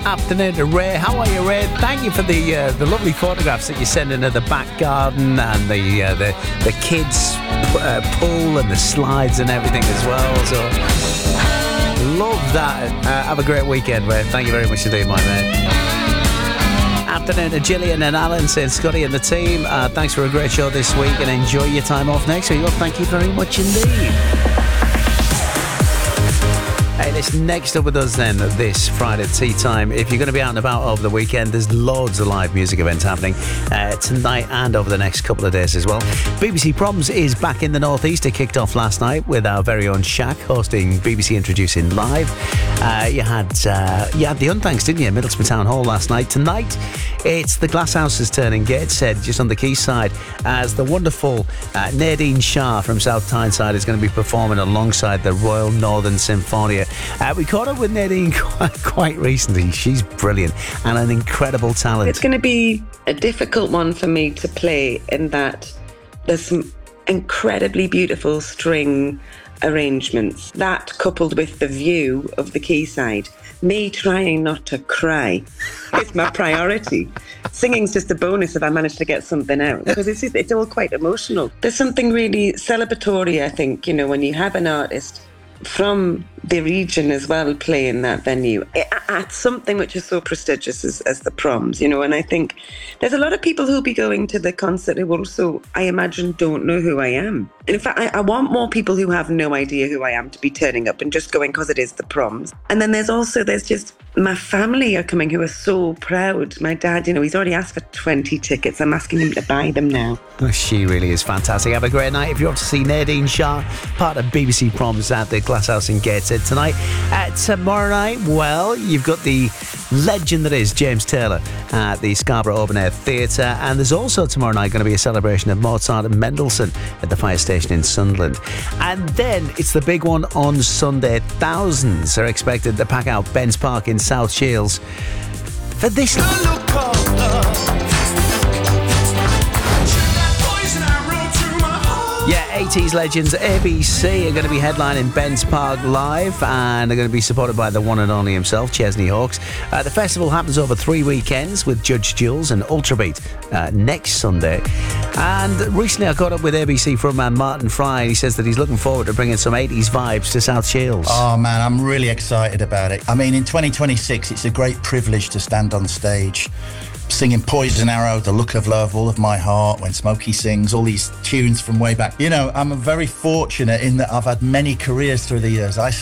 afternoon to Ray. How are you, Ray? Thank you for the lovely photographs that you're sending of the back garden and the kids' pool and the slides and everything as well. So, love that. Have a great weekend, Ray. Thank you very much indeed, my man. Afternoon to Gillian and Alan saying Scotty and the team, thanks for a great show this week and enjoy your time off next week. Well, thank you very much indeed. Hey, listen, next up with us then this Friday tea time. If you're going to be out and about over the weekend, there's loads of live music events happening tonight and over the next couple of days as well. BBC Proms is back in the Northeast. It kicked off last night with our very own Shaq hosting BBC Introducing Live. You had the Unthanks, didn't you? Middlesbrough Town Hall last night. Tonight, it's the Glasshouse's turn in Gateshead, just on the quayside, as the wonderful Nadine Shah from South Tyneside is going to be performing alongside the Royal Northern Symphonia. We caught up with Nadine quite recently. She's brilliant and an incredible talent. It's going to be a difficult one for me to play in that there's some incredibly beautiful string arrangements. That coupled with the view of the quayside, me trying not to cry is my priority. Singing's just a bonus if I manage to get something out, because it's all quite emotional. There's something really celebratory, I think, when you have an artist from the region as well playing that venue at something which is so prestigious as the Proms, and I think there's a lot of people who'll be going to the concert who also, I imagine, don't know who I am. And in fact, I want more people who have no idea who I am to be turning up and just going because it is the Proms. And then there's just my family are coming who are so proud. My dad, he's already asked for 20 tickets. I'm asking him to buy them now. She really is fantastic. Have a great night. If you want to see Nadine Shah, part of BBC Proms at the Glasshouse in Gateshead tonight. Tomorrow night, well, you've got the legend that is James Taylor at the Scarborough Open Air Theatre, and there's also tomorrow night going to be a celebration of Mozart and Mendelssohn at the fire station in Sunderland. And then it's the big one on Sunday. Thousands are expected to pack out Ben's Park in South Shields for this. Yeah, 80s legends ABC are going to be headlining Ben's Park Live, and they're going to be supported by the one and only himself, Chesney Hawkes. The festival happens over 3 weekends with Judge Jules and Ultrabeat next Sunday. And recently I caught up with ABC frontman Martin Fry, and he says that he's looking forward to bringing some 80s vibes to South Shields. Oh man, I'm really excited about it. I mean, in 2026, it's a great privilege to stand on stage singing Poison Arrow, The Look of Love, All of My Heart, When Smokey Sings, all these tunes from way back. I'm very fortunate in that I've had many careers through the years. I